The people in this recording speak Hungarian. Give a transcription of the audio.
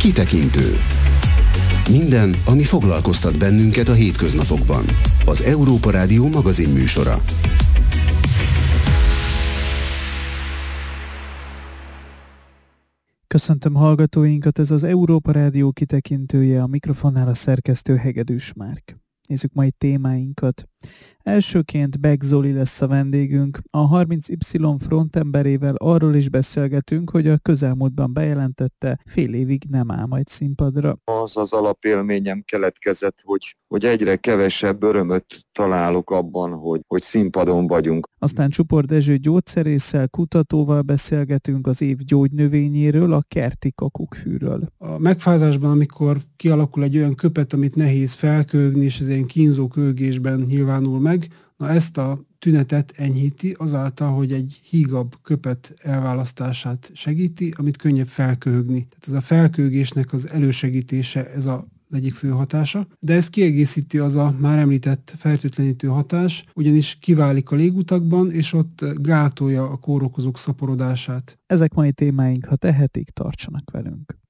Kitekintő. Minden, ami foglalkoztat bennünket a hétköznapokban. Az Európa Rádió magazinműsora. Köszöntöm hallgatóinkat, ez az Európa Rádió kitekintője, a mikrofonnál a szerkesztő Hegedűs Márk. Nézzük mai témáinkat. Elsőként Beck Zoli lesz a vendégünk. A 30Y frontemberével arról is beszélgetünk, hogy a közelmúltban bejelentette, fél évig nem áll majd színpadra. Az alapélményem keletkezett, hogy egyre kevesebb örömöt találok abban, hogy színpadon vagyunk. Aztán Csupor Dezső gyógyszerésszel, kutatóval beszélgetünk az év gyógynövényéről, a kerti kakukkfűről. A megfázásban, amikor kialakul egy olyan köpet, amit nehéz felkőgni, és ez ilyen kínzó kőgésben nyilvánul meg, na ezt a tünetet enyhíti azáltal, hogy egy hígabb köpet elválasztását segíti, amit könnyebb felköhögni. Tehát ez a felköhögésnek az elősegítése, ez az egyik fő hatása. De ezt kiegészíti az a már említett fertőtlenítő hatás, ugyanis kiválik a légutakban, és ott gátolja a kórokozók szaporodását. Ezek mai témáink, ha tehetik, tartsanak velünk.